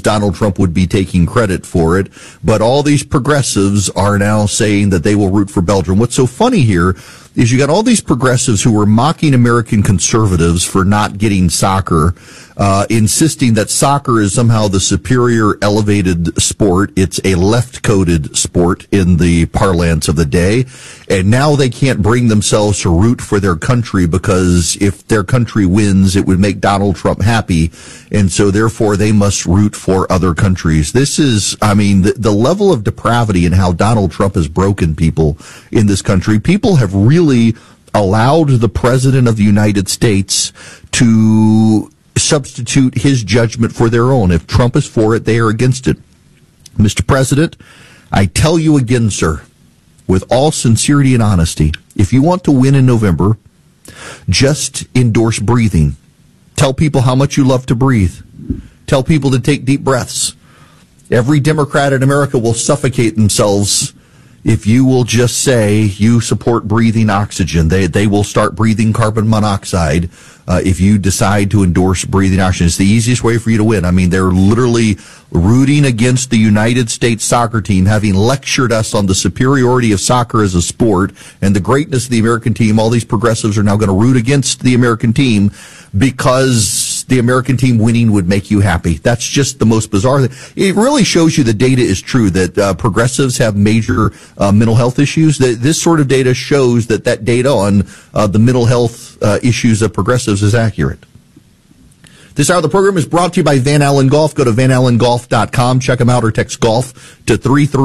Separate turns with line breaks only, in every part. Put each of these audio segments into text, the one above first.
Donald Trump would be taking credit for it. But all these progressives are now saying that they will root for Belgium. What's so funny here is you got all these progressives who were mocking American conservatives for not getting soccer, insisting that soccer is somehow the superior elevated sport. It's a left-coded sport in the parlance of the day. And now they can't bring themselves to root for their country because if their country wins, it would make Donald Trump happy. And so therefore they must root for other countries. This is, I mean, the level of depravity and how Donald Trump has broken people in this country. People have really allowed the President of the United States to substitute his judgment for their own. If Trump is for it, they are against it. Mr. President, I tell you again, sir, with all sincerity and honesty, if you want to win in November, just endorse breathing. Tell people how much you love to breathe. Tell people to take deep breaths. Every Democrat in America will suffocate themselves if you will just say you support breathing oxygen. They will start breathing carbon monoxide if you decide to endorse breathing oxygen. It's the easiest way for you to win. I mean, they're literally rooting against the United States soccer team, having lectured us on the superiority of soccer as a sport and the greatness of the American team. All these progressives are now going to root against the American team because the American team winning would make you happy. That's just the most bizarre thing. It really shows you the data is true, that progressives have major mental health issues. This sort of data shows that data on the mental health issues of progressives is accurate. This hour of the program is brought to you by Van Allen Golf. Go to vanallengolf.com. Check them out or text golf to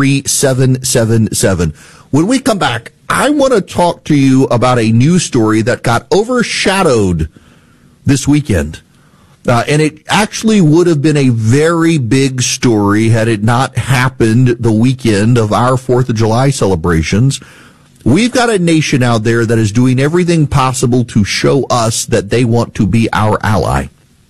33777. When we come back, I want to talk to you about a news story that got overshadowed this weekend. And it actually would have been a very big story had it not happened the weekend of our 4th of July celebrations. We've got a nation out there that is doing everything possible to show us that they want to be our ally.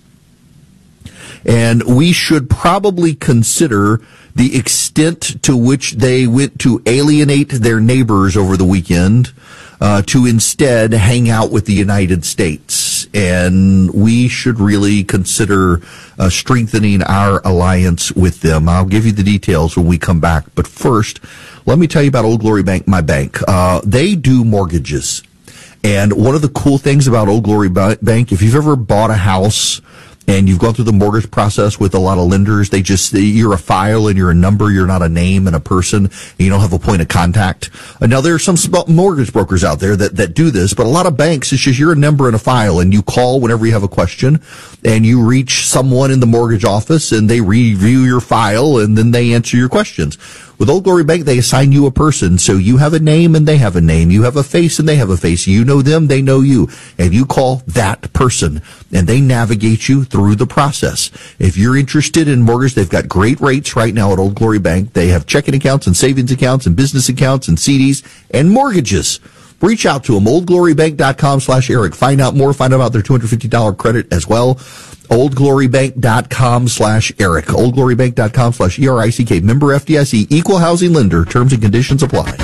And we should probably consider the extent to which they went to alienate their neighbors over the weekend to instead hang out with the United States. And we should really consider strengthening our alliance with them. I'll give you the details when we come back. But first, let me tell you about Old Glory Bank, my bank. They do mortgages. And one of the cool things about Old Glory Bank, if you've ever bought a house and you've gone through the mortgage process with a lot of lenders, you're a file and you're a number, you're not a name and a person, and you don't have a point of contact. Now, there are some mortgage brokers out there that do this, but a lot of banks, it's just you're a number and a file, and you call whenever you have a question, and you reach someone in the mortgage office, and they review your file, and then they answer your questions. With Old Glory Bank, they assign you a person, so you have a name and they have a name. You have a face and they have a face. You know them, they know you. And you call that person, and they navigate you through the process. If you're interested in mortgage, they've got great rates right now at Old Glory Bank. They have checking accounts and savings accounts and business accounts and CDs and mortgages. Reach out to them, oldglorybank.com/Eric. Find out more. Find out about their $250 credit as well. oldglorybank.com/Eric. oldglorybank.com/ERICK. Member FDIC. Equal housing lender. Terms and conditions apply.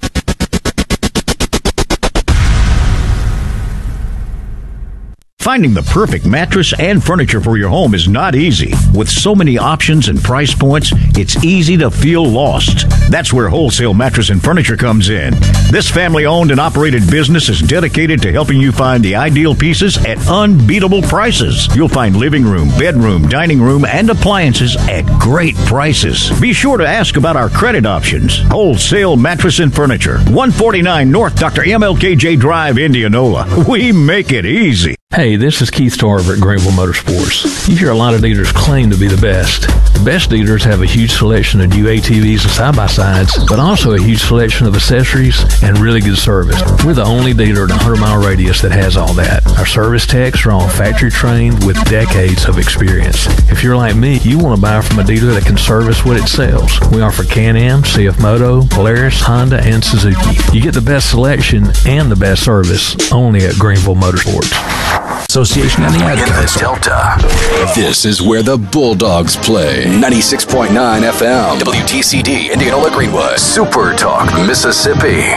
Finding the perfect mattress and furniture for your home is not easy. With so many options and price points, it's easy to feel lost. That's where Wholesale Mattress and Furniture comes in. This family-owned and operated business is dedicated to helping you find the ideal pieces at unbeatable prices. You'll find living room, bedroom, dining room, and appliances at great prices. Be sure to ask about our credit options. Wholesale Mattress and Furniture, 149 North Dr. MLKJ Drive, Indianola. We make it easy.
Hey, this is Keith Starver at Greenville Motorsports. You hear a lot of dealers claim to be the best. The best dealers have a huge selection of new ATVs and side-by-sides, but also a huge selection of accessories and really good service. We're the only dealer in a 100-mile radius that has all that. Our service techs are all factory trained with decades of experience. If you're like me, you want to buy from a dealer that can service what it sells. We offer Can-Am, CF Moto, Polaris, Honda, and Suzuki. You get the best selection and the best service only at Greenville Motorsports.
Association and the Ad Council. Delta. This is where the Bulldogs play. 96.9 FM. WTCD, Indianola Greenwood. Super Talk, Mississippi.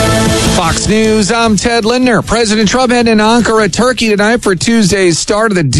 Fox News, I'm Ted Lindner. President Trump heading to Ankara, Turkey tonight for Tuesday's start of the